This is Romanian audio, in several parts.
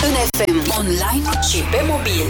În FM, online și pe mobil.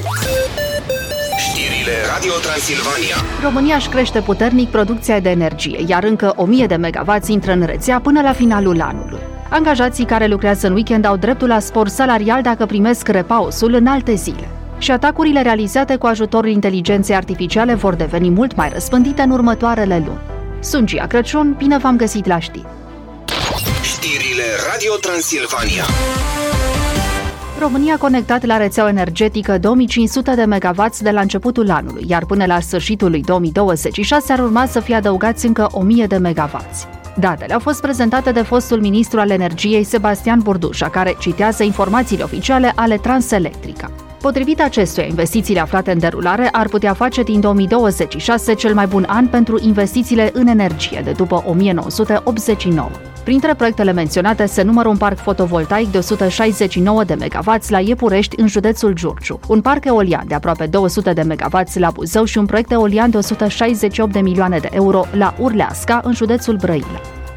Știrile Radio Transilvania. România își crește puternic producția de energie, iar încă 1000 de megawatts intră în rețea până la finalul anului. Angajații care lucrează în weekend au dreptul la spor salarial dacă primesc repausul în alte zile. Și atacurile realizate cu ajutorul inteligenței artificiale vor deveni mult mai răspândite în următoarele luni. Sunt Gia Crăciun, bine v-am găsit la știri. Știrile Radio Transilvania. România a conectat la rețeaua energetică 2500 de megawatts de la începutul anului, iar până la sfârșitul lui 2026 ar urma să fie adăugați încă 1000 de megawatts. Datele au fost prezentate de fostul ministru al energiei Sebastian Burdușa, care citează informațiile oficiale ale Transelectrica. Potrivit acestuia, investițiile aflate în derulare ar putea face din 2026 cel mai bun an pentru investițiile în energie de după 1989. Printre proiectele menționate se numără un parc fotovoltaic de 169 de megawatts la Iepurești, în județul Giurgiu, un parc eolian de aproape 200 de megawatts la Buzău și un proiect eolian de 168 de milioane de euro la Urleasca, în județul Brăila.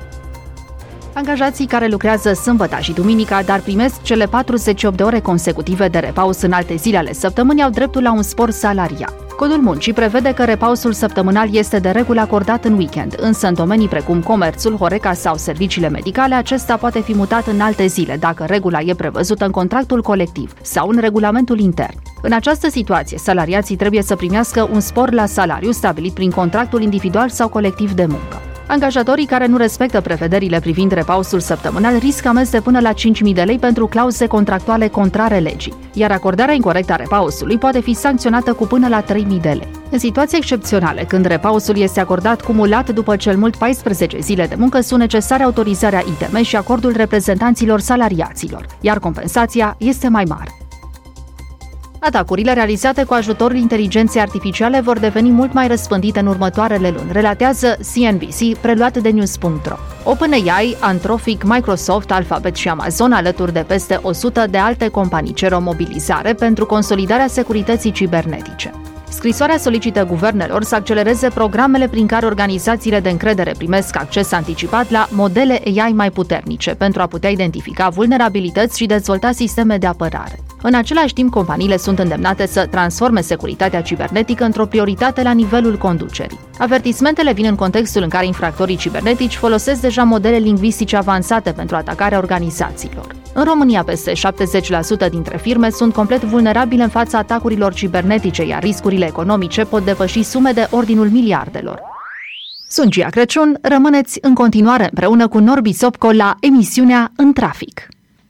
Angajații care lucrează sâmbăta și duminica, dar primesc cele 48 de ore consecutive de repaus în alte zile ale săptămânii, au dreptul la un spor salarial. Codul muncii prevede că repausul săptămânal este de regulă acordat în weekend, însă în domenii precum comerțul, Horeca sau serviciile medicale, acesta poate fi mutat în alte zile, dacă regula e prevăzută în contractul colectiv sau în regulamentul intern. În această situație, salariații trebuie să primească un spor la salariu stabilit prin contractul individual sau colectiv de muncă. Angajatorii care nu respectă prevederile privind repausul săptămânal riscă amenzi de până la 5.000 de lei pentru clauze contractuale contrare legii, iar acordarea incorectă a repausului poate fi sancționată cu până la 3.000 de lei. În situații excepționale, când repausul este acordat cumulat după cel mult 14 zile de muncă, sunt necesare autorizarea ITM și acordul reprezentanților salariaților, iar compensația este mai mare. Atacurile realizate cu ajutorul inteligenței artificiale vor deveni mult mai răspândite în următoarele luni, relatează CNBC, preluat de News.ro. OpenAI, Anthropic, Microsoft, Alphabet și Amazon, alături de peste 100 de alte companii, cer o mobilizare pentru consolidarea securității cibernetice. Scrisoarea solicită guvernelor să accelereze programele prin care organizațiile de încredere primesc acces anticipat la modele AI mai puternice pentru a putea identifica vulnerabilități și dezvolta sisteme de apărare. În același timp, companiile sunt îndemnate să transforme securitatea cibernetică într-o prioritate la nivelul conducerii. Avertismentele vin în contextul în care infractorii cibernetici folosesc deja modele lingvistice avansate pentru atacarea organizațiilor. În România, peste 70% dintre firme sunt complet vulnerabile în fața atacurilor cibernetice, iar riscurile economice pot depăși sume de ordinul miliardelor. Sunt Gia Crăciun, rămâneți în continuare împreună cu Norbi Sopco la emisiunea În Trafic.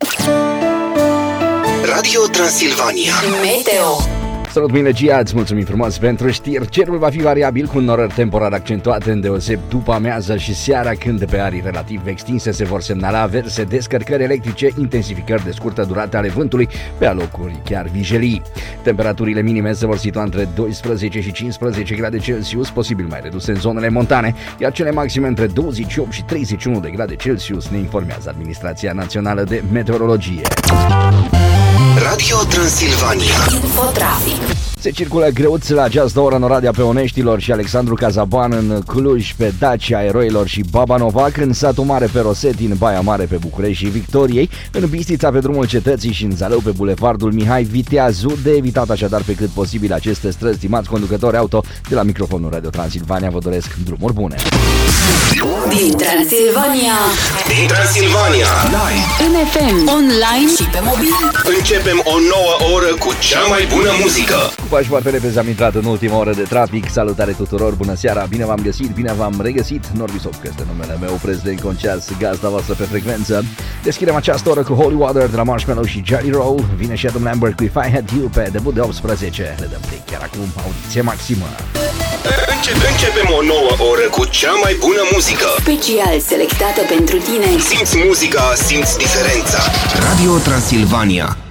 Radio Transilvania. Meteo. Salut, bine, Gia, îți mulțumim frumos pentru știri. Cerul va fi variabil cu norări temporar accentuate îndeoseb după amiază și seara, când pe arii relativ extinse se vor semnala averse, descărcări electrice, intensificări de scurtă durată ale vântului, pe alocuri chiar vijelii. Temperaturile minime se vor situa între 12 și 15 grade Celsius, posibil mai reduse în zonele montane, iar cele maxime între 28 și 31 de grade Celsius, ne informează Administrația Națională de Meteorologie. Radio Transilvania. Infotrafic. Se circulă greuți la această oră în Oradea Peoneștilor și Alexandru Cazaban, în Cluj pe Dacia Eroilor și Baba Novac, în Satul Mare pe Roseti, în Baia Mare pe București și Victoriei, în Bistrița pe drumul Cetății și în Zalău pe bulevardul Mihai Viteazu. De evitat așadar pe cât posibil aceste străzi. Stimați conducători auto, de la microfonul Radio Transilvania vă doresc drumuri bune. Din Transilvania. Din Transilvania. Live. În FM, online și pe mobil. Începem o nouă oră cu cea mai bună muzică. Pași foarte repede am intrat în ultima oră de trafic. Salutare tuturor, bună seara, bine v-am găsit, bine v-am regăsit. Norbi Sopco este numele meu, preț de Inconceas, gazda voastră pe frecvență. Deschidem această oră cu Holy Water de la Marshmello și Jelly Roll. Vine și Adam Lambert cu If I Had You pe debut de 18. Le dăm play chiar acum, audiție maximă. Începem o nouă oră cu cea mai bună muzică. Special selectată pentru tine. Simți muzica, simți diferența. Radio Transilvania.